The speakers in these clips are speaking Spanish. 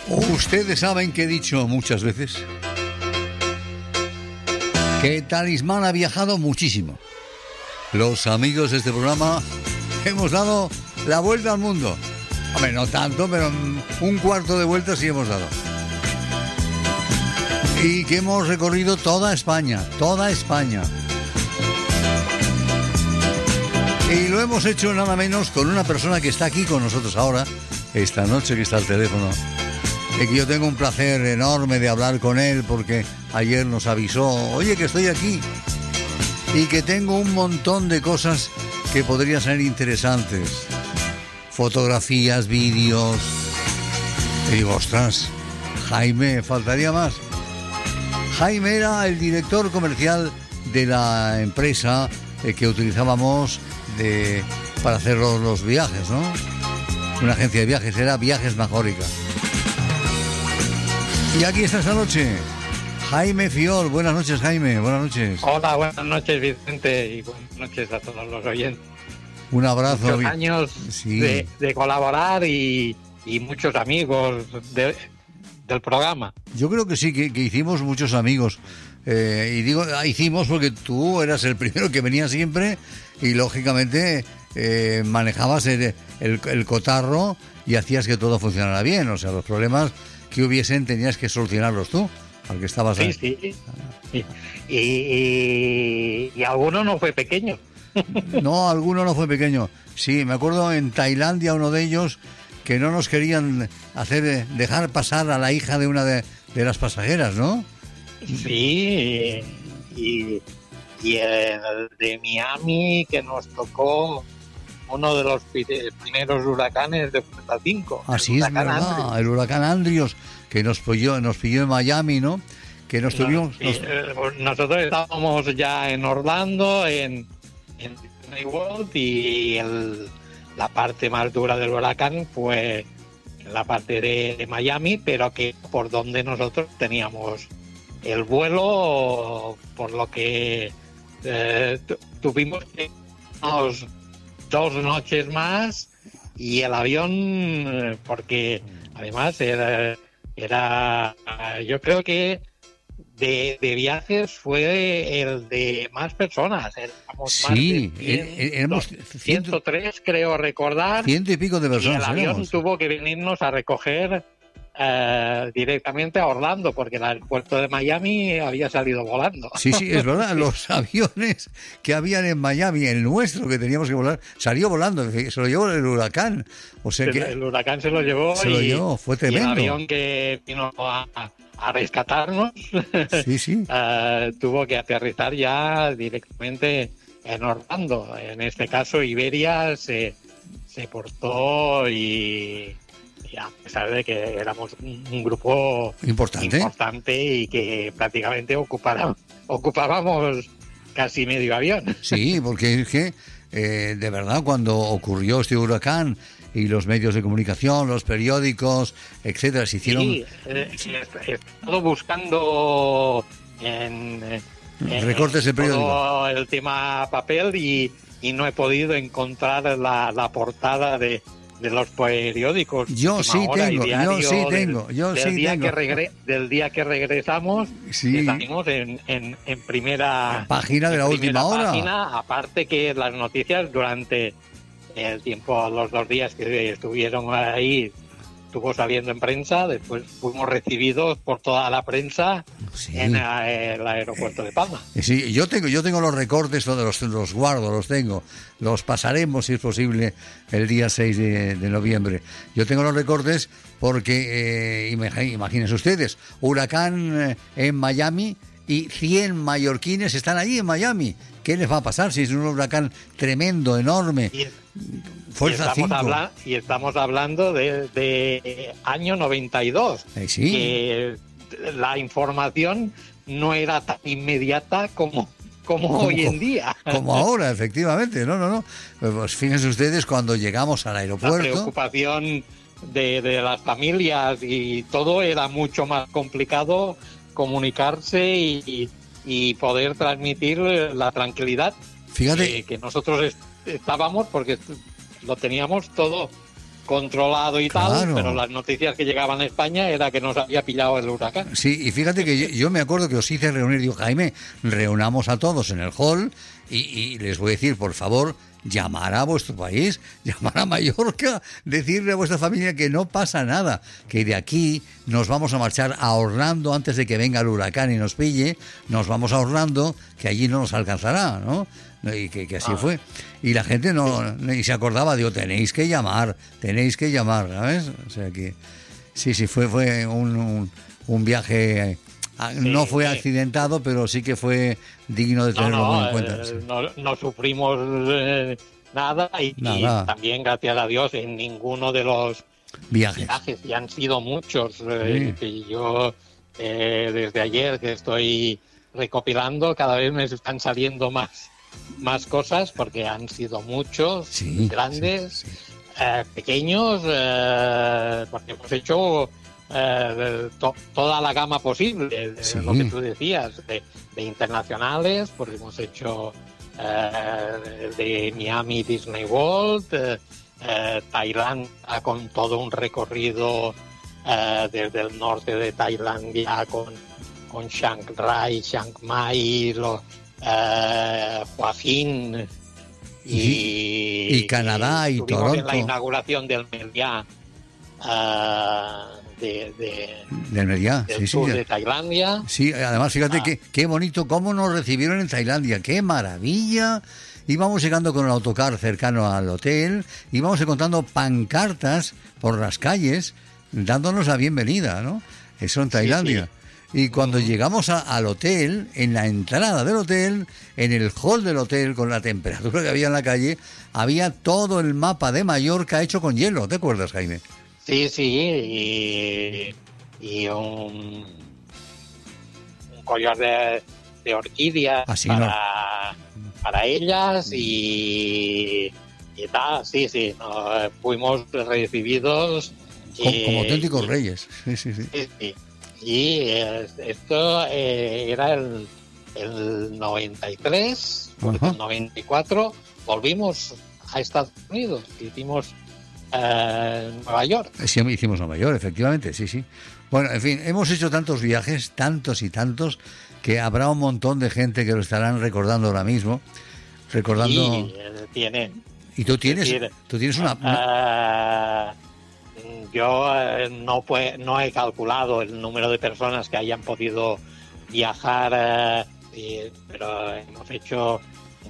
Ustedes saben que he dicho muchas veces que Talismán ha viajado muchísimo. Los amigos de este programa hemos dado la vuelta al mundo. Hombre, no tanto, pero un cuarto de vuelta sí hemos dado. Y que hemos recorrido toda España, toda España. Y lo hemos hecho nada menos con una persona que está aquí con nosotros ahora, esta noche, que está al teléfono. Y que yo tengo un placer enorme de hablar con él porque ayer nos avisó, oye, que estoy aquí y que tengo un montón de cosas que podrían ser interesantes. Fotografías, vídeos. Y digo, ostras, Jaime, faltaría más. Jaime era el director comercial de la empresa que utilizábamos para hacer los viajes, ¿no? Una agencia de viajes, era Viajes Majorica. Y aquí está esta noche Jaime Fiol. Buenas noches, Jaime, buenas noches. Hola, buenas noches, Vicente, y buenas noches a todos los oyentes. Un abrazo. Muchos años sí. de colaborar y muchos amigos del programa. Yo creo que sí, que hicimos muchos amigos. Y digo, hicimos porque tú eras el primero que venía siempre y lógicamente manejabas el cotarro y hacías que todo funcionara bien. O sea, los problemas que hubiesen tenías que solucionarlos tú, porque estabas ahí. Sí. Y alguno no fue pequeño. No, alguno no fue pequeño. Sí, me acuerdo en Tailandia uno de ellos que no nos querían dejar pasar a la hija de una de las pasajeras, ¿no? Sí, y el de Miami, que nos tocó uno de los primeros huracanes de Puerto Cinco. Así es, verdad, el huracán Andrews, que nos pilló en Miami, ¿no? Que nos tuvimos... Nosotros estábamos ya en Orlando, en Disney World, y la parte más dura del huracán fue en la parte de Miami, pero que por donde nosotros teníamos el vuelo, por lo que tuvimos que unos 2 noches más, y el avión, porque además era yo creo que de viajes fue el de más personas. Éramos 103, creo recordar. 100 y pico de personas. Y el avión tuvo que venirnos a recoger directamente a Orlando, porque el aeropuerto de Miami había salido volando. Sí, es verdad. Los aviones que habían en Miami, el nuestro que teníamos que volar, salió volando. Se lo llevó el huracán. O sea que el huracán se lo llevó. Fue tremendo. Y el avión que vino a rescatarnos sí. Tuvo que aterrizar ya directamente en Orlando. En este caso, Iberia se portó y a pesar de que éramos un grupo importante y que prácticamente ocupábamos casi medio avión. Sí, porque es que de verdad cuando ocurrió este huracán y los medios de comunicación, los periódicos, etcétera, se hicieron... Sí, he estado buscando en recortes de periódico, todo el tema papel y no he podido encontrar la portada de los periódicos. Yo sí tengo. Del día que regresamos, sí. Salimos en primera página de la última hora. Página, aparte que las noticias durante el tiempo, los 2 días que estuvieron ahí, estuvo saliendo en prensa, después fuimos recibidos por toda la prensa en el aeropuerto de Palma. Sí, yo tengo los recortes, los guardo, los tengo, los pasaremos si es posible el día 6 de noviembre. Yo tengo los recortes porque, imagínense ustedes, huracán en Miami y 100 mallorquines están allí en Miami. ¿Qué les va a pasar si es un huracán tremendo, enorme? Fuerza 5. Y estamos hablando de año 92. Sí. Que la información no era tan inmediata como hoy en día. Como ahora, efectivamente. No. Pues fíjense ustedes cuando llegamos al aeropuerto. La preocupación de las familias y todo era mucho más complicado comunicarse y poder transmitir la tranquilidad. Fíjate que nosotros estábamos, porque lo teníamos todo controlado y Claro. tal, pero las noticias que llegaban a España era que nos había pillado el huracán. Sí, y fíjate que yo me acuerdo que os hice reunir, digo, Jaime, reunamos a todos en el hall y les voy a decir, por favor, llamar a vuestro país, llamar a Mallorca, decirle a vuestra familia que no pasa nada, que de aquí nos vamos a marchar a Orlando antes de que venga el huracán y nos pille, nos vamos a Orlando, que allí no nos alcanzará, ¿no? Y que así fue. Y la gente ni se acordaba, digo, tenéis que llamar, ¿sabes? O sea que sí, fue un viaje, no fue accidentado, pero sí que fue digno de tenerlo muy en cuenta. Sí. No sufrimos nada y también, gracias a Dios, en ninguno de los viajes, y han sido muchos, que yo desde ayer que estoy recopilando, cada vez me están saliendo más cosas, porque han sido muchos, grandes, pequeños, porque hemos hecho toda la gama posible de lo que tú decías, de internacionales, porque hemos hecho de Miami Disney World, Tailandia, con todo un recorrido desde el norte de Tailandia con Chiang Rai, Chiang Mai, Joaquín y Canadá y Toronto. En la inauguración del Meliá del Meliá, del sur de Tailandia. Sí, además fíjate qué bonito cómo nos recibieron en Tailandia, qué maravilla. Íbamos llegando con el autocar cercano al hotel, íbamos encontrando pancartas por las calles dándonos la bienvenida, ¿no? Eso en Tailandia. Y cuando llegamos al hotel, en la entrada del hotel, en el hall del hotel, con la temperatura que había en la calle, había todo el mapa de Mallorca hecho con hielo. ¿Te acuerdas, Jaime? Sí, y un collar de orquídeas para ellas y tal, sí. Fuimos recibidos como auténticos reyes. Sí. Y esto era el 93, porque en el 94 volvimos a Estados Unidos, hicimos Nueva York. Sí, hicimos Nueva York, efectivamente, sí. Bueno, en fin, hemos hecho tantos viajes, tantos y tantos, que habrá un montón de gente que lo estarán recordando ahora mismo. Recordando... ¿Y tú tienes una... Yo no he calculado el número de personas que hayan podido viajar, pero hemos hecho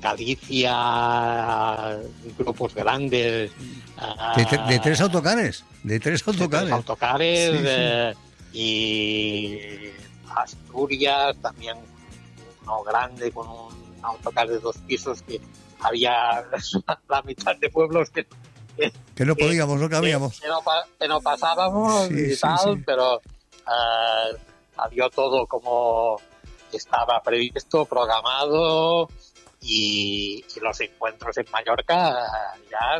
Galicia, grupos grandes. ¿De tres autocares? De tres autocares, sí. Y Asturias, también uno grande con un autocar de 2 pisos que había la mitad de pueblos que no podíamos, no cabíamos. Que no pasábamos tal, pero salió todo como estaba previsto, programado, y los encuentros en Mallorca ya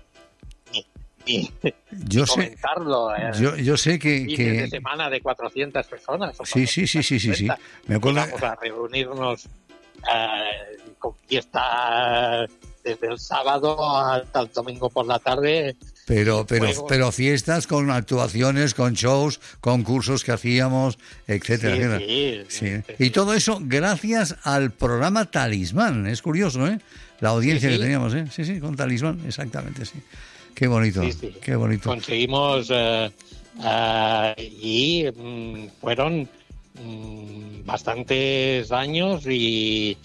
yo comentarlo. Yo sé que de semana de 400 personas. Sí. Me acuerdo. Vamos a reunirnos con fiesta desde el sábado hasta el domingo por la tarde. Pero fiestas con actuaciones, con shows, concursos que hacíamos, etcétera. Sí. Y todo eso gracias al programa Talismán. Es curioso, ¿eh? La audiencia que teníamos, ¿eh? Sí, con Talismán, exactamente, sí. Qué bonito, qué bonito. Conseguimos y fueron bastantes años y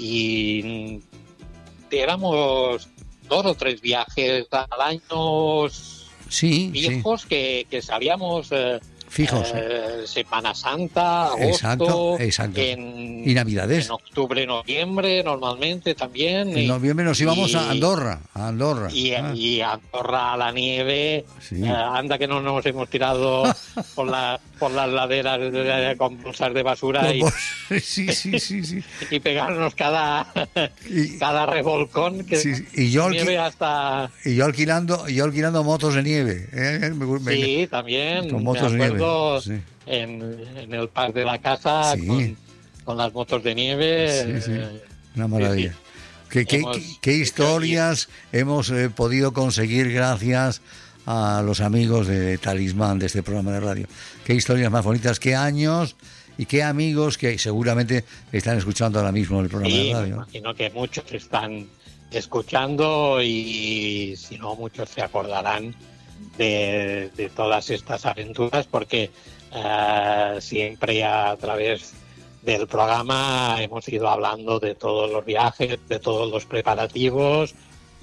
éramos 2 o 3 viajes al año fijos que sabíamos fijos. Semana Santa, agosto, exacto. Y Navidades. En octubre, noviembre, normalmente también. En noviembre nos íbamos a Andorra. Y Andorra a la nieve. Anda que no nos hemos tirado por las laderas con bolsas de basura y pegarnos cada revolcón que y yo nieve hasta... Y yo alquilando motos de nieve. También. Con motos de nieve. En el parque de la casa con las motos de nieve. Una maravilla. ¿Qué historias hemos podido conseguir gracias a los amigos de Talismán, de este programa de radio. Qué historias más bonitas, qué años y qué amigos que seguramente están escuchando ahora mismo el programa de radio. Me imagino que muchos están escuchando y si no muchos se acordarán de todas estas aventuras, porque siempre a través del programa hemos ido hablando de todos los viajes, de todos los preparativos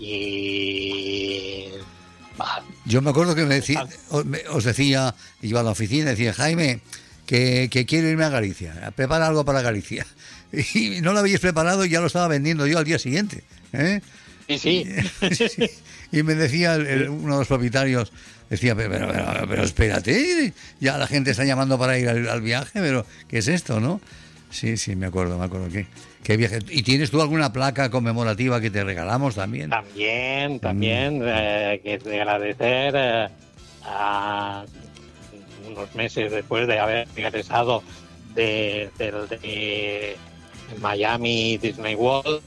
y... Yo me acuerdo que os decía, iba a la oficina y decía, Jaime, que quiero irme a Galicia, prepara algo para Galicia. Y no lo habéis preparado y ya lo estaba vendiendo yo al día siguiente. Sí. Y me decía uno de los propietarios, decía, pero espérate, ya la gente está llamando para ir al viaje, pero ¿qué es esto, no? Sí, me acuerdo, ¿qué viaje? ¿Y tienes tú alguna placa conmemorativa que te regalamos también? También, que es de agradecer a unos meses después de haber regresado de Miami Disney World,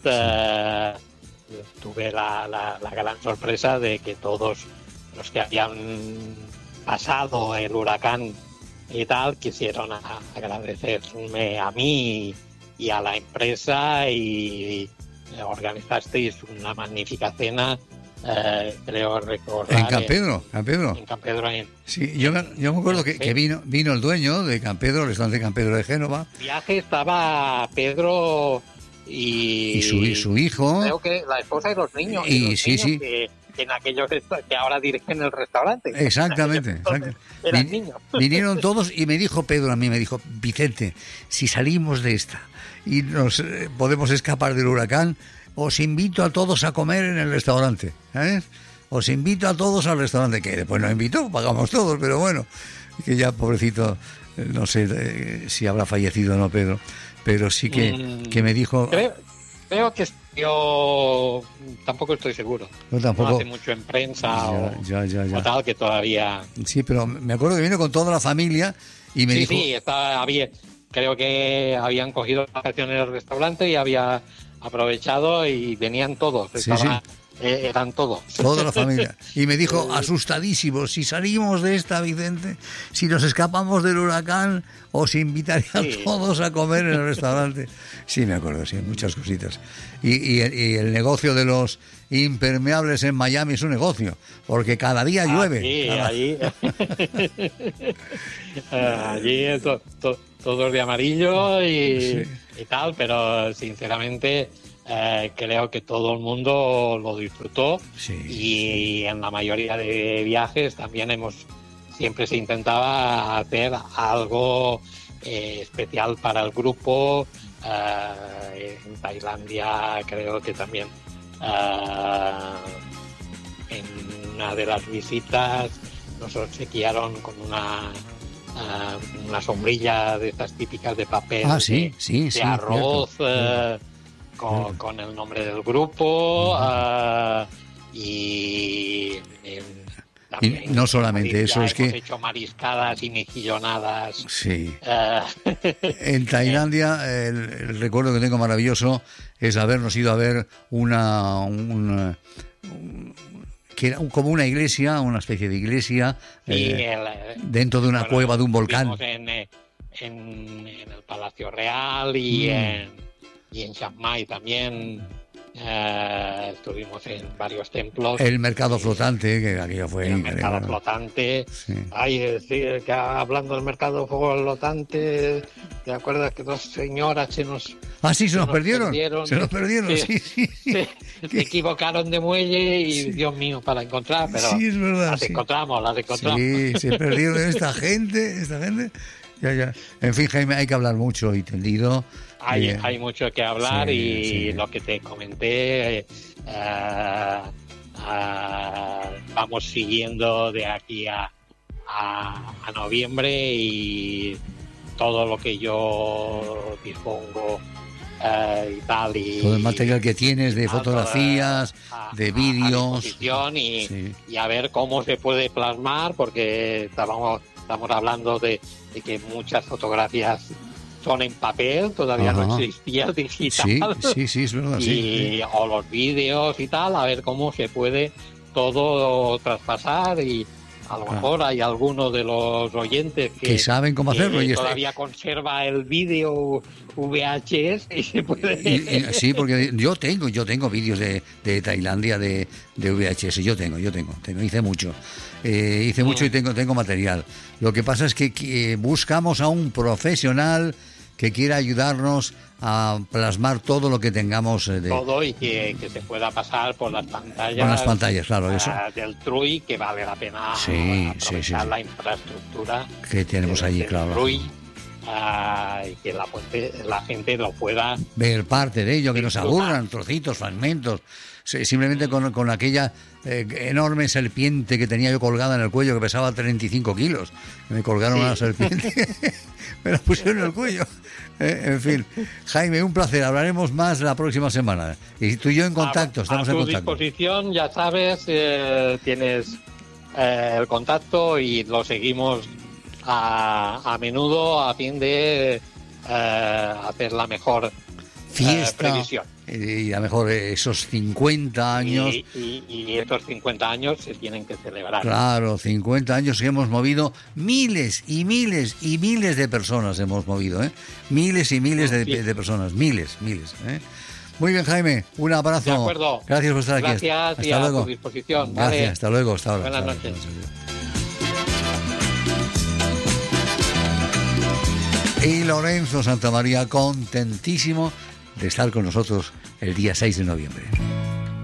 tuve la gran sorpresa de que todos los que habían pasado el huracán y tal quisieron agradecerme a mí y a la empresa y organizasteis una magnífica cena, creo recordar. ¿En Campedro? En Campedro. Sí, yo me acuerdo que vino el dueño de Campedro, el restaurante Campedro de Génova. El viaje estaba Pedro y su hijo. Creo que la esposa y los niños. Sí. Que en aquellos que ahora dirigen el restaurante. Exactamente. Eran niños. Vinieron todos y me dijo Pedro a mí, Vicente, si salimos de esta y nos podemos escapar del huracán, os invito a todos a comer en el restaurante. Os invito a todos al restaurante, que después nos invitó, pagamos todos, pero bueno, que ya pobrecito, no sé si habrá fallecido o no Pedro, pero sí que me dijo... Creo que yo tampoco estoy seguro. No, tampoco. No hace mucho en prensa o tal, que todavía... Sí, pero me acuerdo que vino con toda la familia y me dijo... Sí, creo que habían cogido vacaciones en el restaurante y había aprovechado y venían todos. Eran todos. Toda la familia. Y me dijo, asustadísimo, si salimos de esta, Vicente, si nos escapamos del huracán, os invitaría a todos a comer en el restaurante. Sí, me acuerdo, sí, muchas cositas. Y el negocio de los impermeables en Miami es un negocio, porque cada día llueve. Sí, allí todos de amarillo y tal, pero sinceramente... creo que todo el mundo lo disfrutó y en la mayoría de viajes también siempre se intentaba hacer algo especial para el grupo. En Tailandia creo que también en una de las visitas nos obsequiaron con una sombrilla de estas típicas de papel de arroz. Con el nombre del grupo y no solamente eso, es que hemos hecho mariscadas y mejillonadas. Sí. En Tailandia el recuerdo que tengo maravilloso es habernos ido a ver que era como una iglesia, una especie de iglesia dentro de una cueva de un volcán. En el Palacio Real y en Chiang Mai también estuvimos en varios templos. El mercado flotante, que aquello fue... El mercado flotante. Sí. Que hablando del mercado flotante, ¿te acuerdas que dos señoras se nos perdieron? Se nos perdieron, sí. Se equivocaron de muelle y, Dios mío, para encontrar, pero sí, es verdad, las encontramos. Sí, se perdieron esta gente. Ya. En fin, Jaime, hay que hablar mucho y tendido. Hay mucho que hablar lo que te comenté, vamos siguiendo de aquí a noviembre y todo lo que yo dispongo y tal. Todo el material que tienes de fotografías, de vídeos. Y a ver cómo se puede plasmar, porque estamos hablando de que muchas fotografías son en papel, todavía no existía el digital. Sí, es verdad. O los vídeos y tal, a ver cómo se puede todo traspasar, y a lo mejor hay alguno de los oyentes que saben cómo hacerlo y todavía conserva el vídeo VHS y se puede... sí, porque yo tengo vídeos de Tailandia de VHS, yo tengo, hice mucho y tengo material. Lo que pasa es que buscamos a un profesional que quiera ayudarnos a plasmar todo lo que tengamos todo, y que se pueda pasar por las pantallas. Por las pantallas, claro, eso. Del TRUI, que vale la pena aprovechar la infraestructura que tenemos allí, claro. TRUI, y que la gente lo pueda ver parte de ello, que no se aburran, trocitos, fragmentos. Simplemente con aquella enorme serpiente que tenía yo colgada en el cuello, que pesaba 35 kilos. Me colgaron una serpiente, me la pusieron en el cuello. En fin, Jaime, un placer. Hablaremos más la próxima semana. Y tú y yo en contacto, estamos en contacto. A tu disposición, ya sabes, tienes el contacto, y lo seguimos a menudo a fin de hacer la mejor fiesta, previsión. Y a lo mejor esos 50 años... Y estos 50 años se tienen que celebrar. Claro, 50 años que hemos movido miles y miles y miles de personas hemos movido, ¿eh? Miles y miles de personas, miles, ¿eh? Muy bien, Jaime, un abrazo. De acuerdo. Gracias por estar aquí. Gracias, y a tu disposición. Gracias, vale. Hasta luego, hasta ahora. Buenas noches. Y Lorenzo Santamaría, contentísimo de estar con nosotros el día 6 de noviembre.